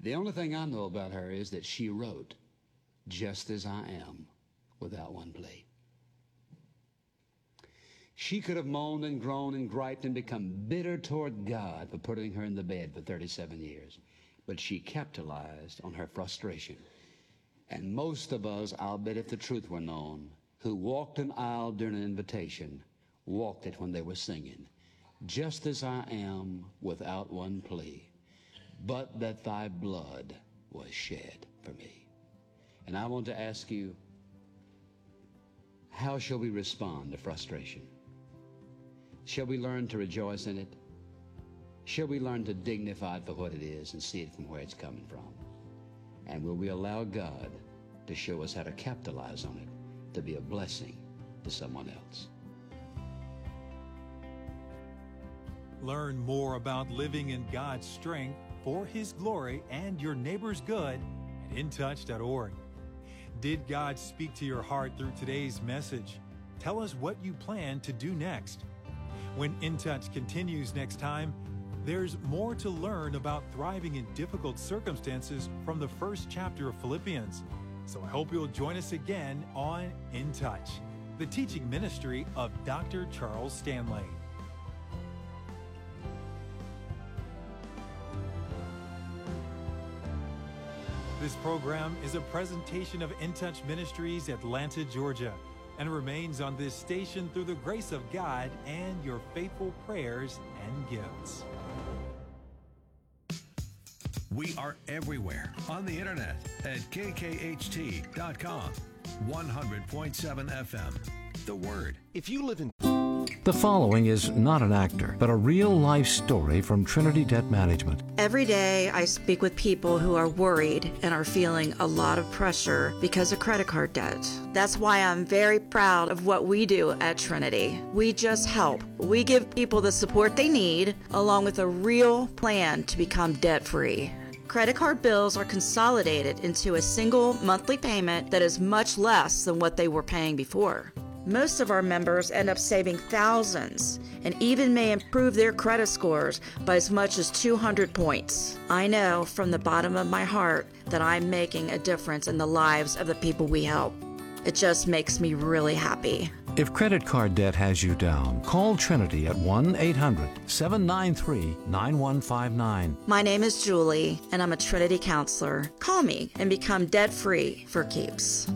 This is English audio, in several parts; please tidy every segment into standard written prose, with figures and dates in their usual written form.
The only thing I know about her is that she wrote, "Just as I am," without one plea. She could have moaned and groaned and griped and become bitter toward God for putting her in the bed for 37 years. But she capitalized on her frustration. And most of us, I'll bet if the truth were known, who walked an aisle during an invitation, walked it when they were singing, "Just as I am, without one plea, but that thy blood was shed for me." And I want to ask you, how shall we respond to frustration? Shall we learn to rejoice in it? Shall we learn to dignify it for what it is and see it from where it's coming from? And will we allow God to show us how to capitalize on it, to be a blessing to someone else? Learn more about living in God's strength for His glory and your neighbor's good at intouch.org. Did God speak to your heart through today's message? Tell us what you plan to do next. When In Touch continues next time, there's more to learn about thriving in difficult circumstances from the first chapter of Philippians. So I hope you'll join us again on In Touch, the teaching ministry of Dr. Charles Stanley. This program is a presentation of In Touch Ministries, Atlanta, Georgia, and remains on this station through the grace of God and your faithful prayers and gifts. We are everywhere on the internet at kkht.com. 100.7 FM. The Word. If you live in... The following is not an actor, but a real-life story from Trinity Debt Management. Every day I speak with people who are worried and are feeling a lot of pressure because of credit card debt. That's why I'm very proud of what we do at Trinity. We just help. We give people the support they need, along with a real plan to become debt-free. Credit card bills are consolidated into a single monthly payment that is much less than what they were paying before. Most of our members end up saving thousands and even may improve their credit scores by as much as 200 points. I know from the bottom of my heart that I'm making a difference in the lives of the people we help. It just makes me really happy. If credit card debt has you down, call Trinity at 1-800-793-9159. My name is Julie, and I'm a Trinity counselor. Call me and become debt-free for keeps.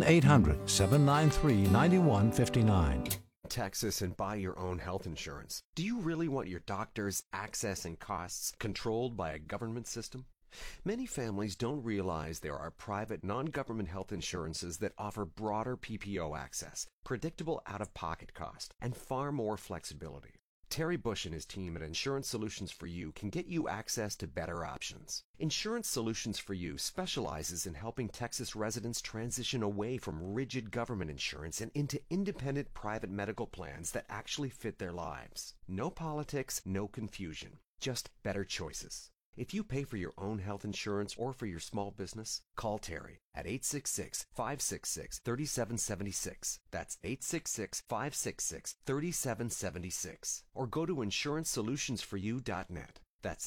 1-800-793-9159. Texas and buy your own health insurance. Do you really want your doctor's access and costs controlled by a government system? Many families don't realize there are private non-government health insurances that offer broader PPO access, predictable out-of-pocket cost, and far more flexibility. Terry Bush and his team at Insurance Solutions for You can get you access to better options. Insurance Solutions for You specializes in helping Texas residents transition away from rigid government insurance and into independent private medical plans that actually fit their lives. No politics, no confusion, just better choices. If you pay for your own health insurance or for your small business, call Terry at 866-566-3776. That's 866-566-3776. Or go to insurancesolutionsforyou.net. That's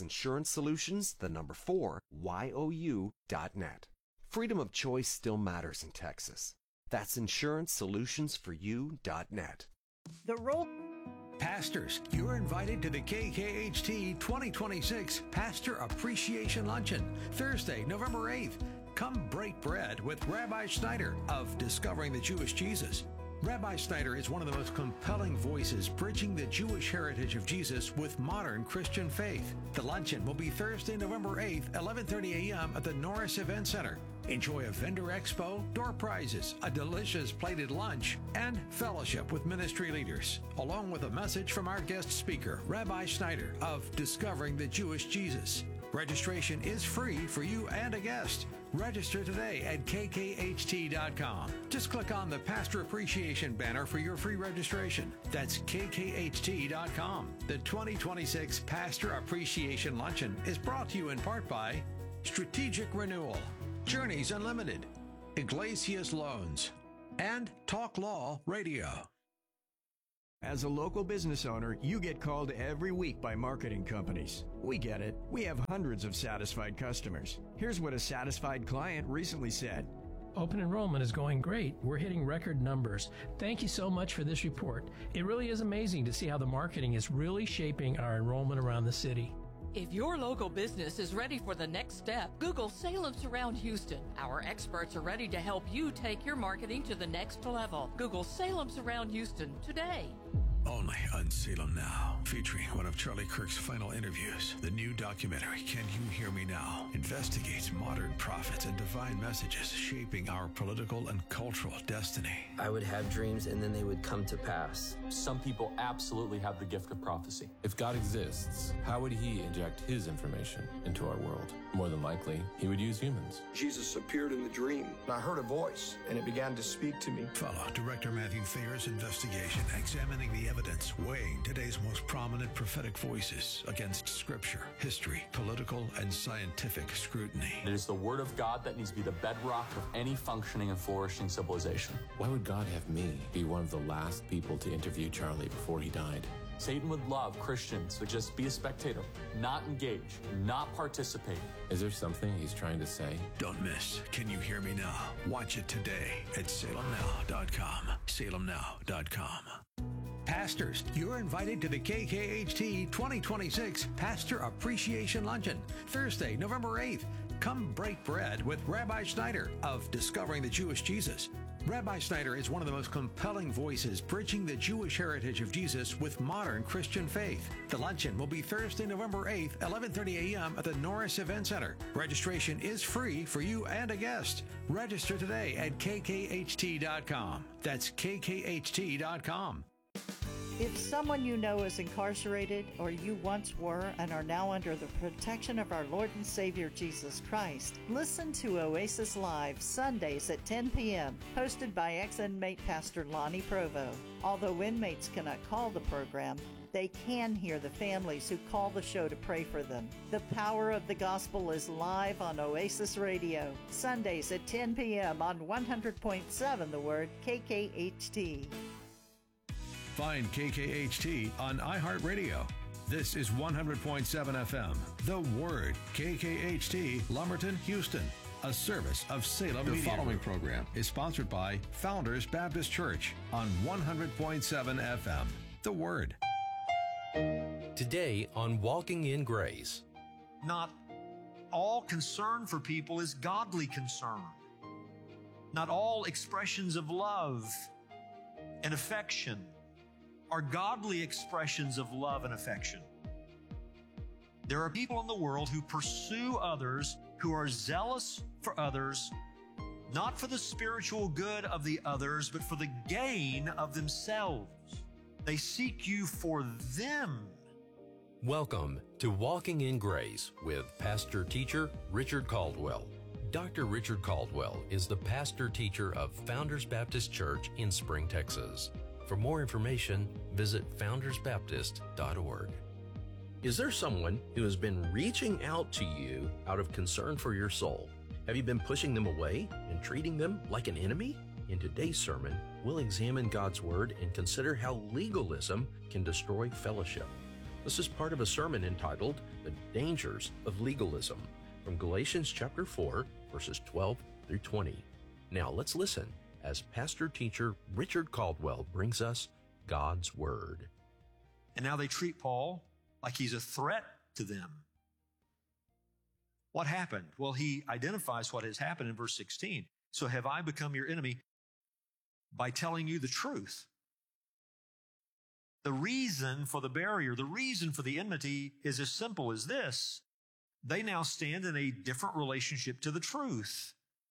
insuranceSolutions4YOU.net. Freedom of choice still matters in Texas. That's insurancesolutionsforyou.net. The role... Pastors, you're invited to the KKHT 2026 Pastor Appreciation Luncheon, Thursday, November 8th. Come break bread with Rabbi Schneider of Discovering the Jewish Jesus. Rabbi Schneider is one of the most compelling voices bridging the Jewish heritage of Jesus with modern Christian faith. The luncheon will be Thursday, November 8th, 11:30 a.m. at the Norris Event Center. Enjoy a vendor expo, door prizes, a delicious plated lunch, and fellowship with ministry leaders, along with a message from our guest speaker, Rabbi Schneider of Discovering the Jewish Jesus. Registration is free for you and a guest. Register today at kkht.com. Just click on the Pastor Appreciation banner for your free registration. That's kkht.com. The 2026 Pastor Appreciation Luncheon is brought to you in part by Strategic Renewal, Journeys Unlimited, Iglesias Loans, and Talk Law Radio. As a local business owner, you get called every week by marketing companies. We get it. We have hundreds of satisfied customers. Here's what a satisfied client recently said. Open enrollment is going great. We're hitting record numbers. Thank you so much for this report. It really is amazing to see how the marketing is really shaping our enrollment around the city. If your local business is ready for the next step, Google Salem Surround Houston. Our experts are ready to help you take your marketing to the next level. Google Salem Surround Houston today. Only on Salem Now, featuring one of Charlie Kirk's final interviews. The new documentary, Can You Hear Me Now?, investigates modern prophets and divine messages shaping our political and cultural destiny. I would have dreams and then they would come to pass. Some people absolutely have the gift of prophecy. If God exists, how would he inject his information into our world? More than likely, he would use humans. Jesus appeared in the dream, and I heard a voice, and it began to speak to me. Follow director Matthew Thayer's investigation, examining the evidence, weighing today's most prominent prophetic voices against scripture, history, political, and scientific scrutiny. It is the word of God that needs to be the bedrock of any functioning and flourishing civilization. Why would God have me be one of the last people to interview Charlie before he died? Satan would love Christians to just be a spectator, not engage, not participate. Is there something he's trying to say? Don't miss Can You Hear Me Now? Watch it today at salemnow.com. salemnow.com. Pastors, you're invited to the KKHT 2026 Pastor Appreciation Luncheon, Thursday, November 8th. Come break bread with Rabbi Schneider of Discovering the Jewish Jesus. Rabbi Schneider is one of the most compelling voices bridging the Jewish heritage of Jesus with modern Christian faith. The luncheon will be Thursday, November 8th, 11:30 a.m. at the Norris Event Center. Registration is free for you and a guest. Register today at kkht.com. That's kkht.com. If someone you know is incarcerated, or you once were and are now under the protection of our Lord and Savior Jesus Christ, listen to Oasis Live Sundays at 10 p.m., hosted by ex-inmate Pastor Lonnie Provo. Although inmates cannot call the program, they can hear the families who call the show to pray for them. The power of the gospel is live on Oasis Radio, Sundays at 10 p.m. on 100.7 The Word, KKHT. Find KKHT on iHeartRadio. This is 100.7 FM. The Word, KKHT, Lumberton, Houston. A service of Salem Media. The following program is sponsored by Founders Baptist Church on 100.7 FM. The Word. Today on Walking in Grace. Not all concern for people is godly concern. Not all expressions of love and affection are godly expressions of love and affection. There are people in the world who pursue others, who are zealous for others, not for the spiritual good of the others, but for the gain of themselves. They seek you for them. Welcome to Walking in Grace with pastor teacher Richard Caldwell. Dr. Richard Caldwell is the pastor teacher of Founders Baptist Church in Spring, Texas. For more information, visit foundersbaptist.org. Is there someone who has been reaching out to you out of concern for your soul? Have you been pushing them away and treating them like an enemy? In today's sermon, we'll examine God's Word and consider how legalism can destroy fellowship. This is part of a sermon entitled The Dangers of Legalism from Galatians chapter 4, verses 12 through 20. Now let's listen as pastor teacher Richard Caldwell brings us God's Word. And now they treat Paul like he's a threat to them. What happened? Well, he identifies what has happened in verse 16. So have I become your enemy by telling you the truth? The reason for the barrier, the reason for the enmity is as simple as this. They now stand in a different relationship to the truth.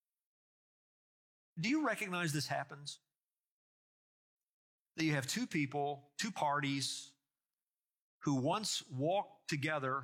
Do you recognize this happens? That you have two people, two parties, who once walked together,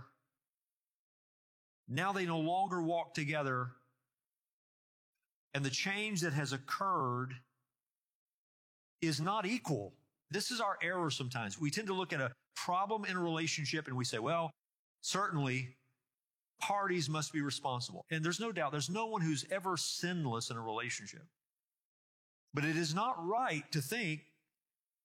now they no longer walk together, and the change that has occurred is not equal. This is our error sometimes. We tend to look at a problem in a relationship and we say, well, certainly parties must be responsible. And there's no doubt, there's no one who's ever sinless in a relationship. But it is not right to think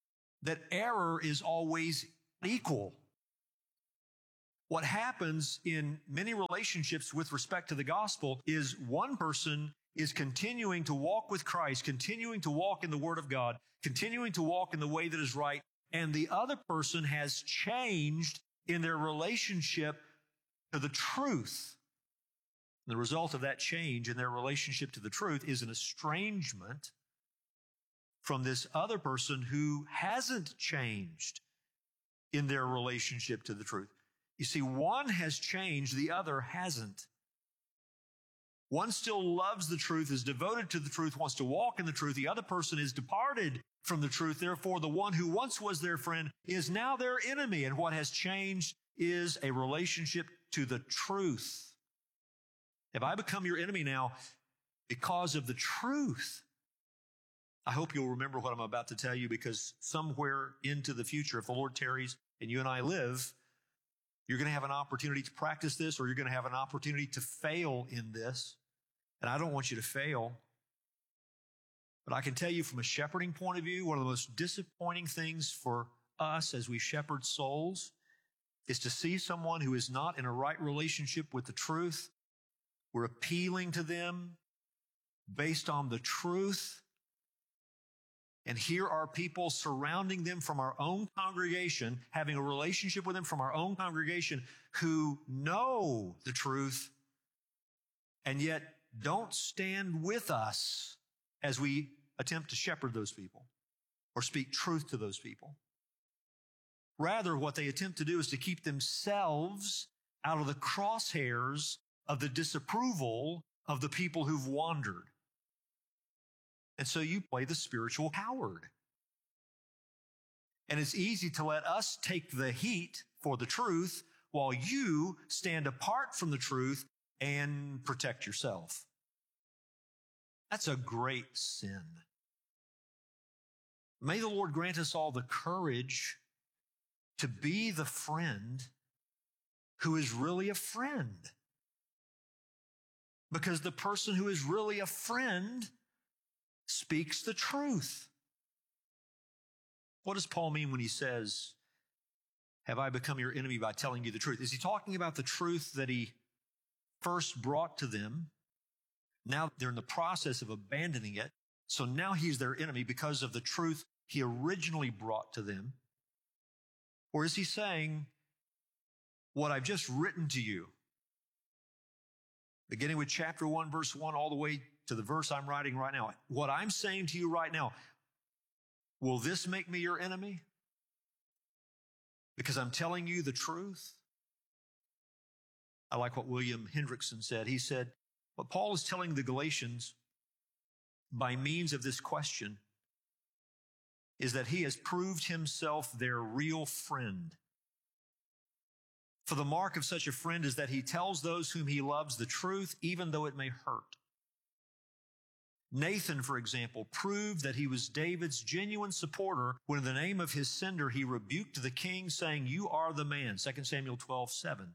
that error is always equal. What happens in many relationships with respect to the gospel is one person is continuing to walk with Christ, continuing to walk in the Word of God, continuing to walk in the way that is right, and the other person has changed in their relationship to the truth. And the result of that change in their relationship to the truth is an estrangement from this other person who hasn't changed in their relationship to the truth. You see, one has changed, the other hasn't. One still loves the truth, is devoted to the truth, wants to walk in the truth. The other person is departed from the truth. Therefore, the one who once was their friend is now their enemy. And what has changed is a relationship to the truth. Have I become your enemy now because of the truth? I hope you'll remember what I'm about to tell you, because somewhere into the future, if the Lord tarries and you and I live, you're going to have an opportunity to practice this, or you're going to have an opportunity to fail in this. And I don't want you to fail. But I can tell you from a shepherding point of view, one of the most disappointing things for us as we shepherd souls is to see someone who is not in a right relationship with the truth. We're appealing to them based on the truth. And here are people surrounding them from our own congregation, having a relationship with them from our own congregation, who know the truth and yet don't stand with us as we attempt to shepherd those people or speak truth to those people. Rather, what they attempt to do is to keep themselves out of the crosshairs of the disapproval of the people who've wandered. And so you play the spiritual coward. And it's easy to let us take the heat for the truth while you stand apart from the truth and protect yourself. That's a great sin. May the Lord grant us all the courage to be the friend who is really a friend. Because the person who is really a friend speaks the truth. What does Paul mean when he says, have I become your enemy by telling you the truth? Is he talking about the truth that he first brought to them? Now they're in the process of abandoning it. So now he's their enemy because of the truth he originally brought to them. Or is he saying, what I've just written to you, beginning with chapter 1, verse 1, all the way to the verse I'm writing right now, what I'm saying to you right now, will this make me your enemy? Because I'm telling you the truth? I like what William Hendrickson said. He said, what Paul is telling the Galatians by means of this question is that he has proved himself their real friend. For the mark of such a friend is that he tells those whom he loves the truth, even though it may hurt. Nathan, for example, proved that he was David's genuine supporter when in the name of his sender he rebuked the king, saying, you are the man, 2 Samuel 12:7.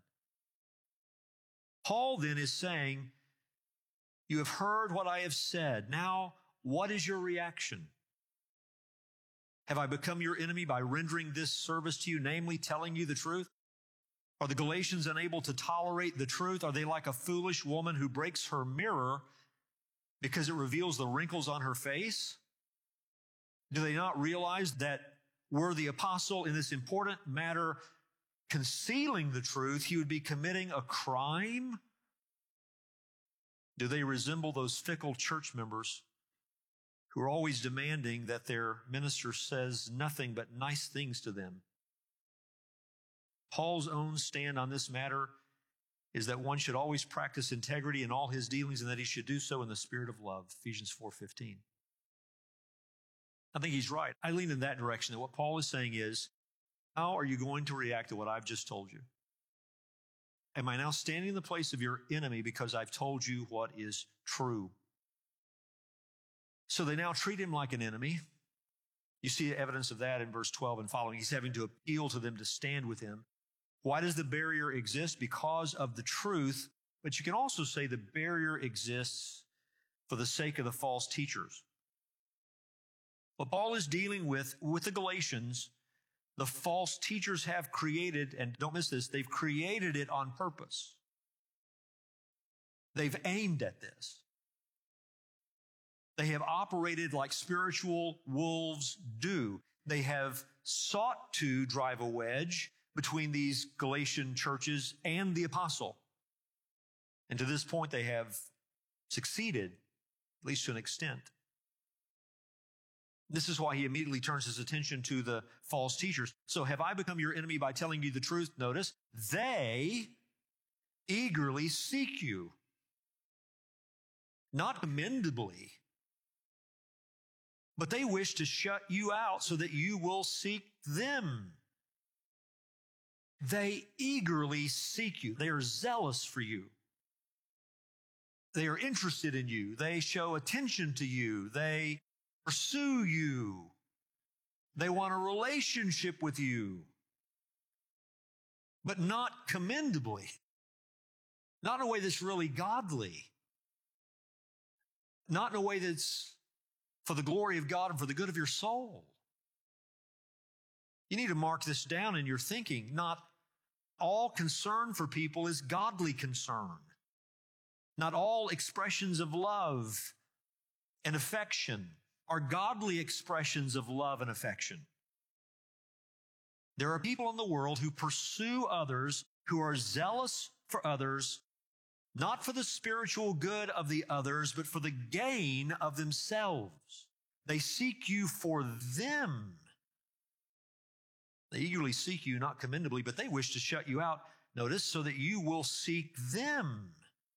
Paul then is saying, you have heard what I have said. Now, what is your reaction? Have I become your enemy by rendering this service to you, namely telling you the truth? Are the Galatians unable to tolerate the truth? Are they like a foolish woman who breaks her mirror because it reveals the wrinkles on her face? Do they not realize that were the apostle in this important matter concealing the truth, he would be committing a crime? Do they resemble those fickle church members who are always demanding that their minister says nothing but nice things to them? Paul's own stand on this matter is that one should always practice integrity in all his dealings and that he should do so in the spirit of love, Ephesians 4:15. I think he's right. I lean in that direction, that what Paul is saying is, how are you going to react to what I've just told you? Am I now standing in the place of your enemy because I've told you what is true? So they now treat him like an enemy. You see evidence of that in verse 12 and following. He's having to appeal to them to stand with him. Why does the barrier exist? Because of the truth. But you can also say the barrier exists for the sake of the false teachers. What Paul is dealing with the Galatians, the false teachers have created, and don't miss this, they've created it on purpose. They've aimed at this. They have operated like spiritual wolves do. They have sought to drive a wedge between these Galatian churches and the apostle. And to this point, they have succeeded, at least to an extent. This is why he immediately turns his attention to the false teachers. So have I become your enemy by telling you the truth? Notice, they eagerly seek you. Not commendably, but they wish to shut you out so that you will seek them. They eagerly seek you. They are zealous for you. They are interested in you. They show attention to you. They pursue you. They want a relationship with you. But not commendably. Not in a way that's really godly. Not in a way that's for the glory of God and for the good of your soul. You need to mark this down in your thinking. Not all concern for people is godly concern. Not all expressions of love and affection are godly expressions of love and affection. There are people in the world who pursue others, who are zealous for others, not for the spiritual good of the others, but for the gain of themselves. They seek you for them. They eagerly seek you, not commendably, but they wish to shut you out, notice, so that you will seek them.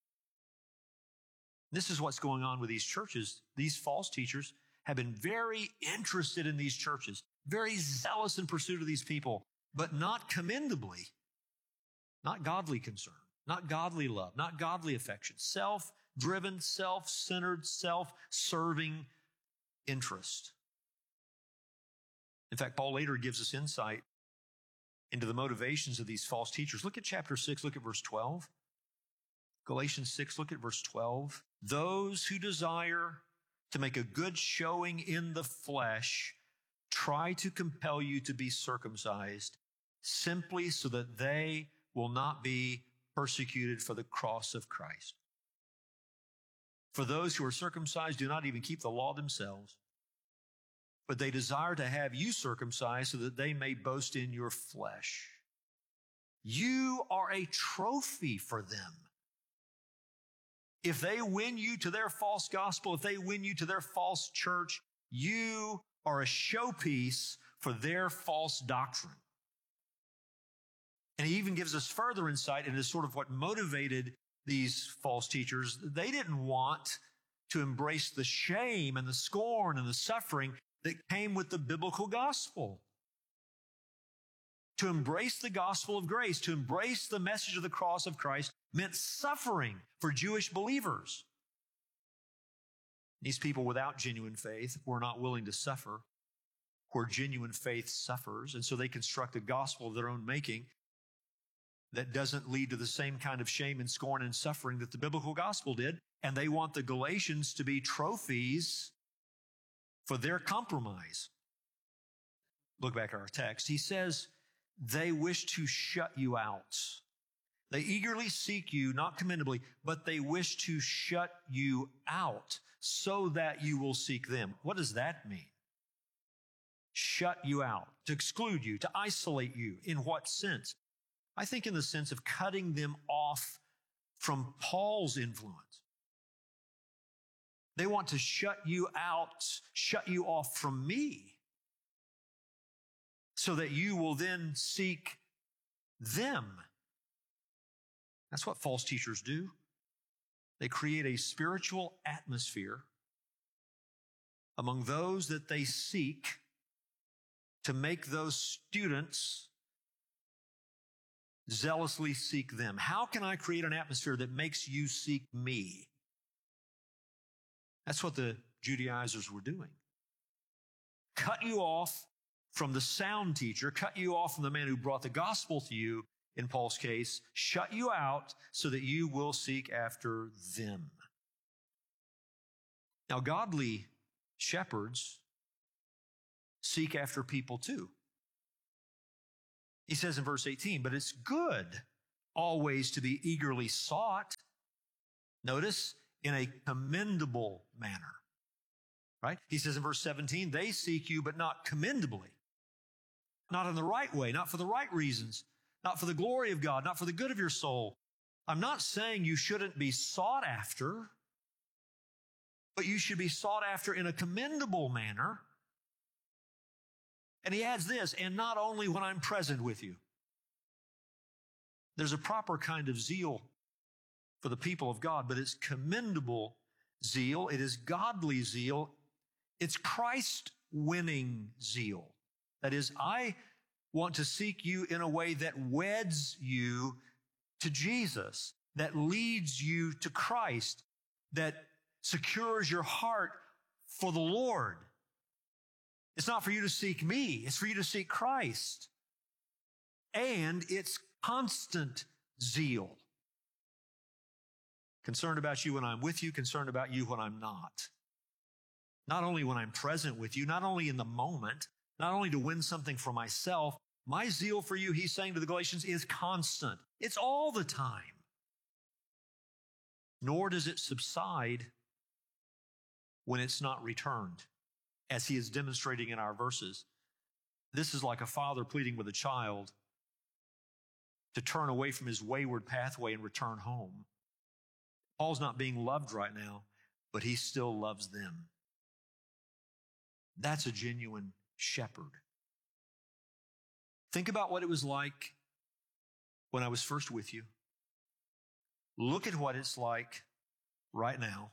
This is what's going on with these churches. These false teachers have been very interested in these churches, very zealous in pursuit of these people, but not commendably, not godly concern, not godly love, not godly affection, self-driven, self-centered, self-serving interest. In fact, Paul later gives us insight into the motivations of these false teachers. Look at chapter 6, look at verse 12. Galatians 6, look at verse 12. Those who desire to make a good showing in the flesh try to compel you to be circumcised simply so that they will not be persecuted for the cross of Christ. For those who are circumcised do not even keep the law themselves, but they desire to have you circumcised so that they may boast in your flesh. You are a trophy for them. If they win you to their false gospel, if they win you to their false church, you are a showpiece for their false doctrine. And he even gives us further insight into sort of what motivated these false teachers. They didn't want to embrace the shame and the scorn and the suffering that came with the biblical gospel. To embrace the gospel of grace, to embrace the message of the cross of Christ meant suffering for Jewish believers. These people without genuine faith were not willing to suffer where genuine faith suffers, and so they construct a gospel of their own making that doesn't lead to the same kind of shame and scorn and suffering that the biblical gospel did, and they want the Galatians to be trophies for their compromise. Look back at our text. He says, they wish to shut you out. They eagerly seek you, not commendably, but they wish to shut you out so that you will seek them. What does that mean? Shut you out, to exclude you, to isolate you. In what sense? I think in the sense of cutting them off from Paul's influence. They want to shut you out, shut you off from me, so that you will then seek them. That's what false teachers do. They create a spiritual atmosphere among those that they seek to make those students zealously seek them. How can I create an atmosphere that makes you seek me? That's what the Judaizers were doing. Cut you off from the sound teacher, cut you off from the man who brought the gospel to you, in Paul's case, shut you out so that you will seek after them. Now, godly shepherds seek after people too. He says in verse 18, but it's good always to be eagerly sought. Notice, in a commendable manner. Right? He says in verse 17, they seek you, but not commendably. Not in the right way, not for the right reasons, not for the glory of God, not for the good of your soul. I'm not saying you shouldn't be sought after, but you should be sought after in a commendable manner. And he adds this, and not only when I'm present with you. There's a proper kind of zeal for the people of God, but it's commendable zeal. It is godly zeal. It's Christ-winning zeal. That is, I want to seek you in a way that weds you to Jesus, that leads you to Christ, that secures your heart for the Lord. It's not for you to seek me. It's for you to seek Christ. And it's constant zeal. Concerned about you when I'm with you, concerned about you when I'm not. Not only when I'm present with you, not only in the moment, not only to win something for myself. My zeal for you, he's saying to the Galatians, is constant. It's all the time. Nor does it subside when it's not returned, as he is demonstrating in our verses. This is like a father pleading with a child to turn away from his wayward pathway and return home. Paul's not being loved right now, but he still loves them. That's a genuine shepherd. Think about what it was like when I was first with you. Look at what it's like right now.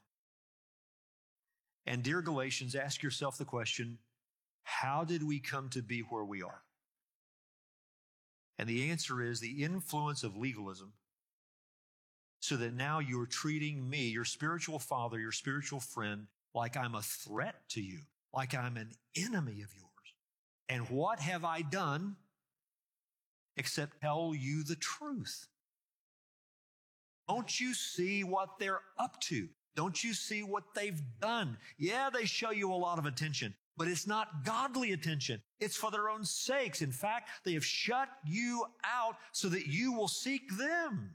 And dear Galatians, ask yourself the question, how did we come to be where we are? And the answer is the influence of legalism, so that now you're treating me, your spiritual father, your spiritual friend, like I'm a threat to you, like I'm an enemy of yours. And what have I done except tell you the truth? Don't you see what they're up to? Don't you see what they've done? Yeah, they show you a lot of attention, but it's not godly attention. It's for their own sakes. In fact, they have shut you out so that you will seek them.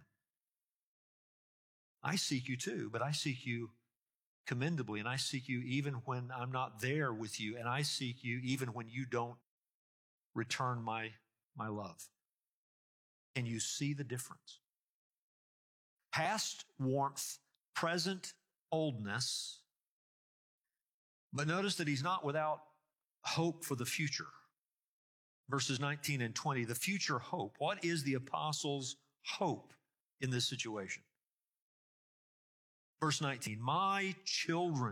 I seek you too, but I seek you commendably, and I seek you even when I'm not there with you, and I seek you even when you don't return my love. Can you see the difference? Past warmth, present oldness. But notice that he's not without hope for the future. Verses 19 and 20, the future hope. What is the apostles' hope in this situation? Verse 19, my children,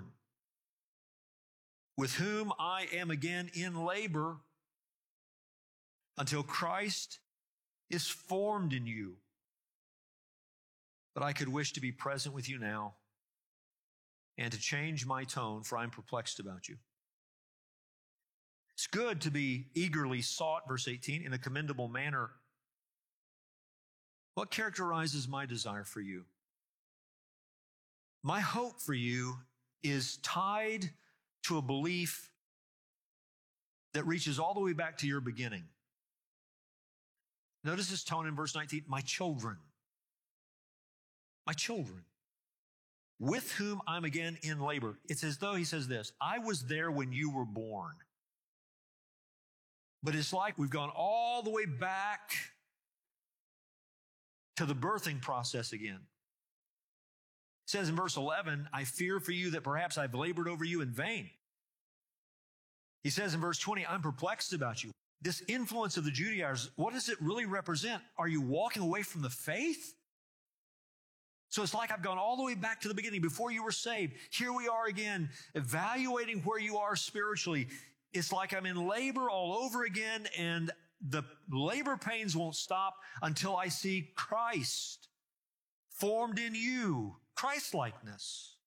with whom I am again in labor until Christ is formed in you. But I could wish to be present with you now and to change my tone, for I'm perplexed about you. It's good to be eagerly sought, verse 18, in a commendable manner. What characterizes my desire for you? My hope for you is tied to a belief that reaches all the way back to your beginning. Notice this tone in verse 19, my children. My children, with whom I'm again in labor. It's as though he says this, I was there when you were born. But it's like we've gone all the way back to the birthing process again. It says in verse 11, I fear for you that perhaps I've labored over you in vain. He says in verse 20, I'm perplexed about you. This influence of the Judaizers, what does it really represent? Are you walking away from the faith? So it's like I've gone all the way back to the beginning before you were saved. Here we are again, evaluating where you are spiritually. It's like I'm in labor all over again, and the labor pains won't stop until I see Christ formed in you, Christ-likeness.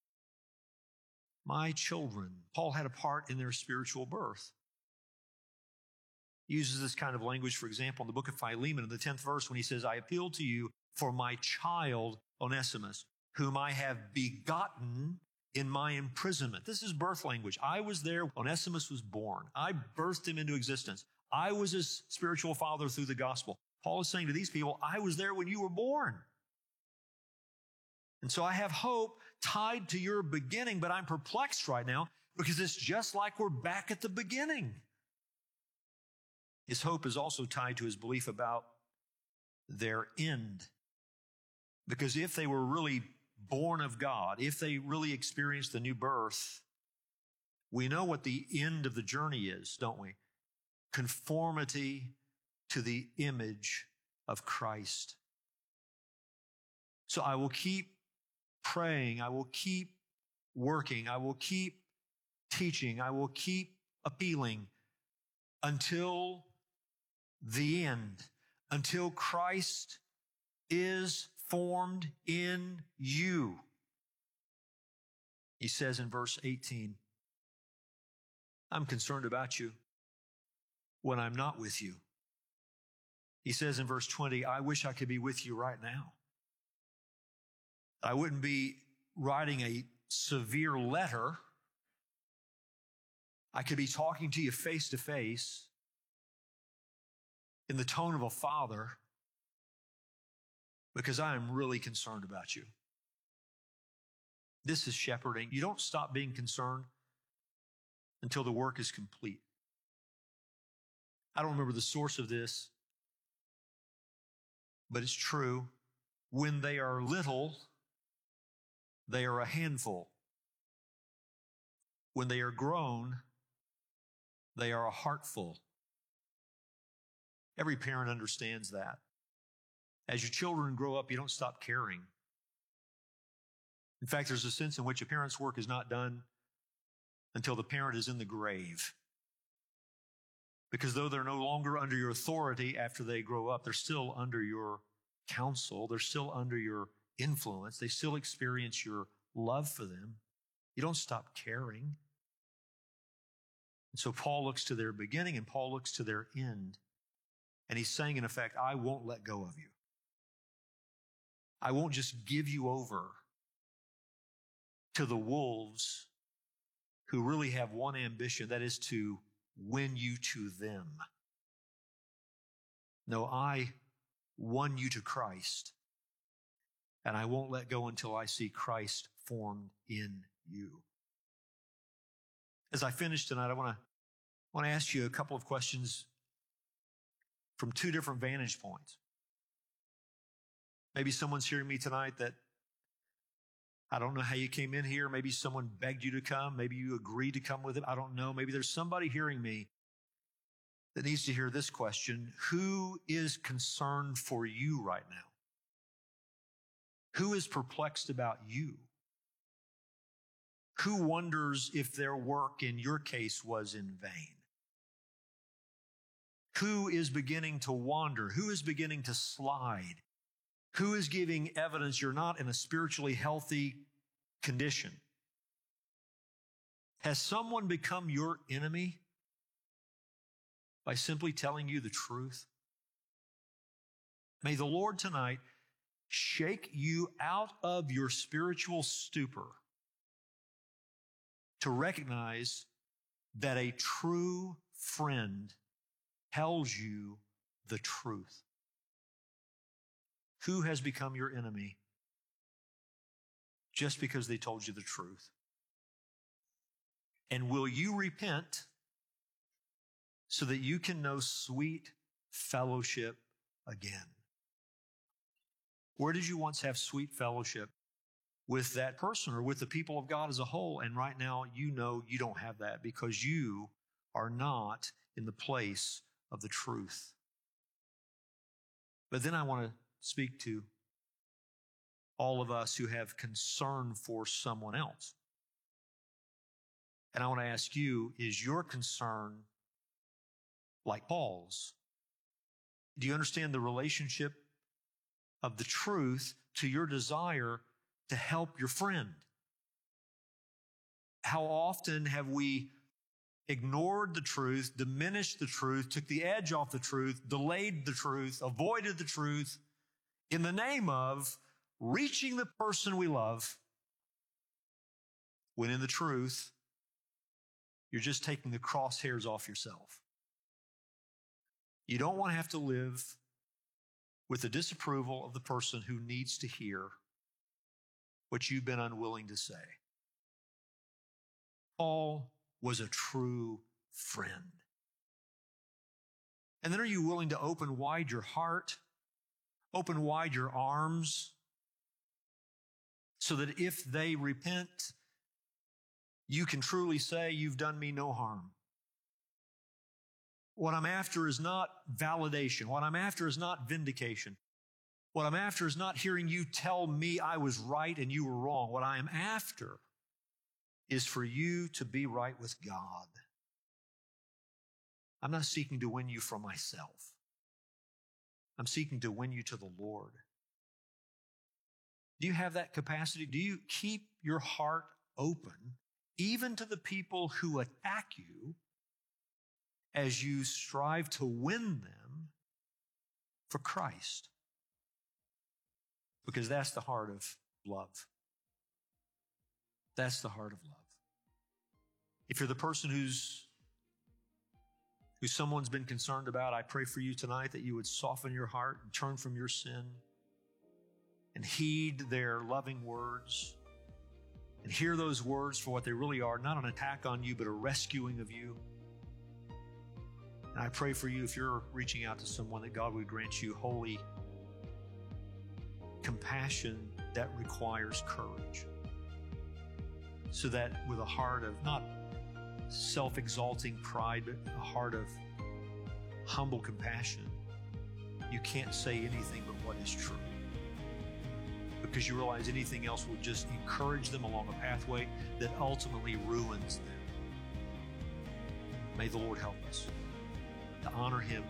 My children, Paul had a part in their spiritual birth. He uses this kind of language, for example, in the book of Philemon in the 10th verse when he says, I appeal to you for my child Onesimus, whom I have begotten in my imprisonment. This is birth language. I was there when Onesimus was born. I birthed him into existence. I was his spiritual father through the gospel. Paul is saying to these people, I was there when you were born. And so I have hope tied to your beginning, but I'm perplexed right now because it's just like we're back at the beginning. His hope is also tied to his belief about their end. Because if they were really born of God, if they really experienced the new birth, we know what the end of the journey is, don't we? Conformity to the image of Christ. So I will keep praying. I will keep working. I will keep teaching. I will keep appealing until the end, until Christ is formed in you. He says in verse 18, I'm concerned about you when I'm not with you. He says in verse 20, I wish I could be with you right now. I wouldn't be writing a severe letter. I could be talking to you face to face in the tone of a father because I am really concerned about you. This is shepherding. You don't stop being concerned until the work is complete. I don't remember the source of this, but it's true. When they are little, they are a handful. When they are grown, they are a heartful. Every parent understands that. As your children grow up, you don't stop caring. In fact, there's a sense in which a parent's work is not done until the parent is in the grave. Because though they're no longer under your authority after they grow up, they're still under your counsel. They're still under your influence. They still experience your love for them. You don't stop caring. And so Paul looks to their beginning and Paul looks to their end. And he's saying, in effect, I won't let go of you. I won't just give you over to the wolves who really have one ambition, that is to win you to them. No, I won you to Christ, and I won't let go until I see Christ formed in you. As I finish tonight, I want to ask you a couple of questions from two different vantage points. Maybe someone's hearing me tonight that I don't know how you came in here. Maybe someone begged you to come. Maybe you agreed to come with it. I don't know. Maybe there's somebody hearing me that needs to hear this question. Who is concerned for you right now? Who is perplexed about you? Who wonders if their work in your case was in vain? Who is beginning to wander? Who is beginning to slide? Who is giving evidence you're not in a spiritually healthy condition? Has someone become your enemy by simply telling you the truth? May the Lord tonight shake you out of your spiritual stupor to recognize that a true friend tells you the truth. Who has become your enemy just because they told you the truth? And will you repent so that you can know sweet fellowship again? Where did you once have sweet fellowship with that person or with the people of God as a whole? And right now you know you don't have that because you are not in the place of the truth. But then I want to speak to all of us who have concern for someone else. And I want to ask you, is your concern like Paul's? Do you understand the relationship of the truth to your desire to help your friend? How often have we ignored the truth, diminished the truth, took the edge off the truth, delayed the truth, avoided the truth in the name of reaching the person we love when in the truth, you're just taking the crosshairs off yourself. You don't want to have to live with the disapproval of the person who needs to hear what you've been unwilling to say. Paul was a true friend. And then are you willing to open wide your heart, open wide your arms, so that if they repent, you can truly say, you've done me no harm. What I'm after is not validation. What I'm after is not vindication. What I'm after is not hearing you tell me I was right and you were wrong. What I am after is for you to be right with God. I'm not seeking to win you from myself. I'm seeking to win you to the Lord. Do you have that capacity? Do you keep your heart open, even to the people who attack you, as you strive to win them for Christ? Because that's the heart of love. That's the heart of love. If you're the person who someone's been concerned about, I pray for you tonight that you would soften your heart and turn from your sin and heed their loving words and hear those words for what they really are, not an attack on you, but a rescuing of you. And I pray for you, if you're reaching out to someone, that God would grant you holy compassion that requires courage, so that with a heart of not self-exalting pride, but a heart of humble compassion, you can't say anything but what is true, because you realize anything else will just encourage them along a pathway that ultimately ruins them. May the Lord help us to honor Him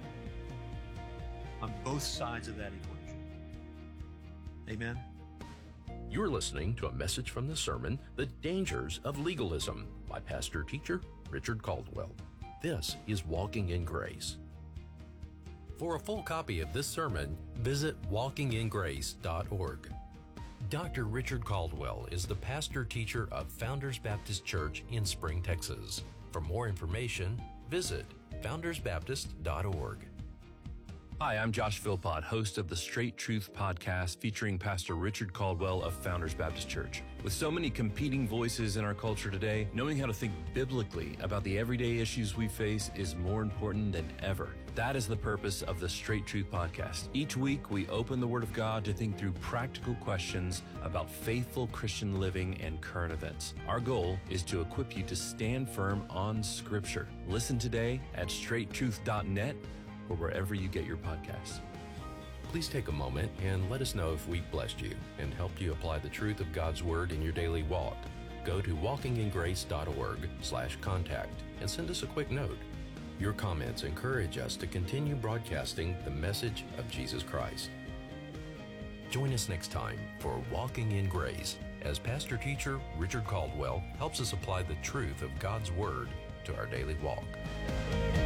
on both sides of that equation. Amen. You're listening to a message from the sermon, The Dangers of Legalism, by pastor teacher Richard Caldwell. This is Walking in Grace. For a full copy of this sermon, visit walkingingrace.org. Dr. Richard Caldwell is the pastor teacher of Founders Baptist Church in Spring, Texas. For more information, visit foundersbaptist.org. Hi, I'm Josh Philpott, host of the Straight Truth podcast featuring Pastor Richard Caldwell of Founders Baptist Church. With so many competing voices in our culture today, knowing how to think biblically about the everyday issues we face is more important than ever. That is the purpose of the Straight Truth podcast. Each week, we open the Word of God to think through practical questions about faithful Christian living and current events. Our goal is to equip you to stand firm on Scripture. Listen today at straighttruth.net or wherever you get your podcasts. Please take a moment and let us know if we blessed you and helped you apply the truth of God's Word in your daily walk. Go to walkingingrace.org/contact and send us a quick note. Your comments encourage us to continue broadcasting the message of Jesus Christ. Join us next time for Walking in Grace as pastor teacher Richard Caldwell helps us apply the truth of God's Word to our daily walk.